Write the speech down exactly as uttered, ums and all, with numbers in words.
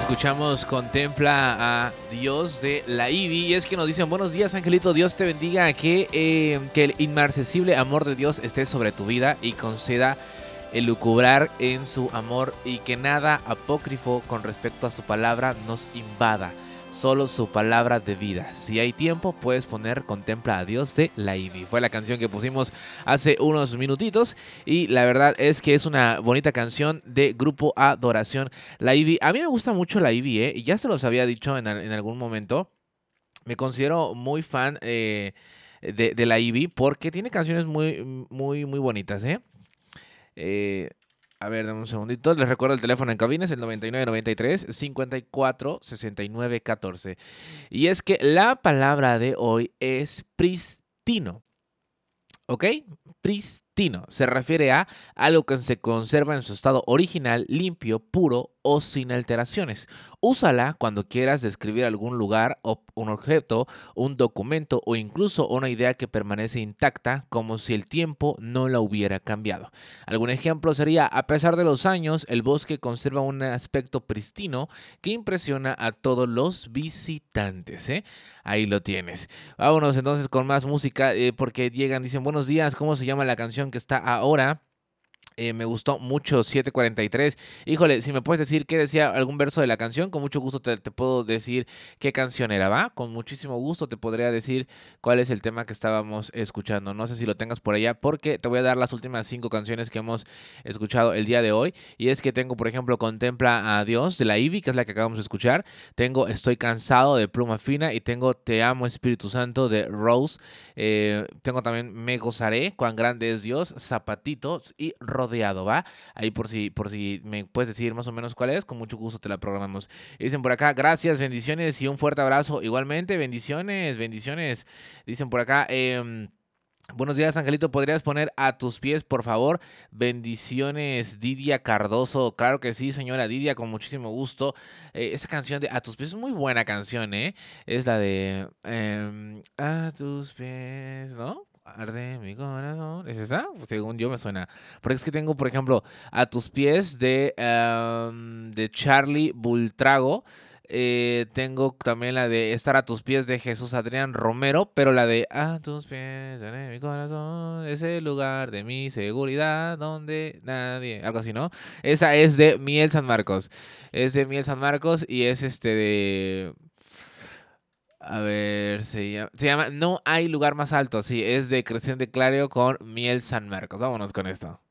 Escuchamos Contempla a Dios de la Ivy. Y es que nos dicen: buenos días, Angelito, Dios te bendiga, que, eh, que el inmarcesible amor de Dios esté sobre tu vida y conceda el lucubrar en su amor, y que nada apócrifo con respecto a su palabra nos invada, solo su palabra de vida. Si hay tiempo, puedes poner Contempla a Dios de la Ivy. Fue la canción que pusimos hace unos minutitos y la verdad es que es una bonita canción de Grupo Adoración, la Ivy. A mí me gusta mucho la Ivy, ¿eh? Y ya se los había dicho en, en algún momento. Me considero muy fan eh, de, de la Ivy porque tiene canciones muy, muy, muy bonitas, ¿eh? Eh, a ver, dame un segundito. Les recuerdo el teléfono en cabina, es el noventa y nueve noventa y tres cincuenta y cuatro sesenta y nueve catorce. Y es que la palabra de hoy es pristino. ¿Ok? Pristino. Se refiere a algo que se conserva en su estado original, limpio, puro o sin alteraciones. Úsala cuando quieras describir algún lugar o un objeto, un documento o incluso una idea que permanece intacta, como si el tiempo no la hubiera cambiado. Algún ejemplo sería: a pesar de los años, el bosque conserva un aspecto pristino que impresiona a todos los visitantes, ¿eh? Ahí lo tienes. Vámonos entonces con más música, eh, porque llegan, dicen: buenos días, ¿cómo se llama la canción que está ahora? Eh, me gustó mucho, siete cuarenta y tres. Híjole, si me puedes decir qué decía algún verso de la canción, con mucho gusto te, te puedo decir qué canción era, ¿va? Con muchísimo gusto te podría decir cuál es el tema que estábamos escuchando. No sé si lo tengas por allá, porque te voy a dar las últimas cinco canciones que hemos escuchado el día de hoy. Y es que tengo, por ejemplo, Contempla a Dios de la Ivy, que es la que acabamos de escuchar. Tengo Estoy Cansado de Pluma Fina. Y tengo Te Amo Espíritu Santo de Rose. Eh, tengo también Me Gozaré, Cuán Grande es Dios, Zapatitos y Rodeado, ¿va? Ahí por si, por si me puedes decir más o menos cuál es, con mucho gusto te la programamos. Dicen por acá: gracias, bendiciones y un fuerte abrazo. Igualmente, bendiciones, bendiciones. Dicen por acá: eh, buenos días, Angelito, ¿podrías poner A Tus Pies, por favor? Bendiciones, Didia Cardoso. Claro que sí, señora Didia, con muchísimo gusto. Eh, esa canción de A Tus Pies es muy buena canción, ¿eh? Es la de eh, A Tus Pies, ¿no? Arde mi corazón. ¿Es esa? Según yo me suena. Porque es que tengo, por ejemplo, A Tus Pies de, um, de Charlie Bultrago. Eh, tengo también la de Estar a tus pies de Jesús Adrián Romero, pero la de A tus pies, en mi corazón, es el lugar de mi seguridad donde nadie, algo así, ¿no? Esa es de Miel San Marcos. Es de Miel San Marcos y es este de... A ver, se llama, se llama No hay lugar más alto. Sí, es de Creación de Clario con Miel San Marcos. Vámonos con esto.